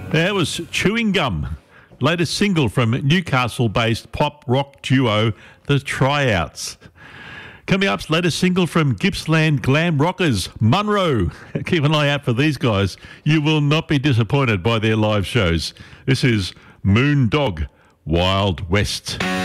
That was Chewing Gum, latest single from Newcastle-based pop rock duo The Tryouts. Coming up's latest single from Gippsland glam rockers, Munro. Keep an eye out for these guys. You will not be disappointed by their live shows. This is Moondog, Wild West.